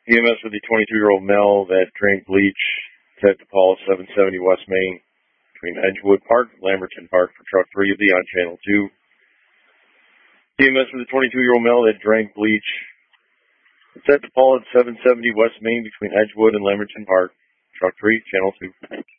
EMS with the 22-year-old male that drank bleach at DePaul 770 West Main between Edgewood Park and Lamberton Park for truck 3 of the on channel 2. EMS with the 22-year-old male that drank bleach at DePaul at 770 West Main between Edgewood and Lamberton Park, truck 3, channel 2.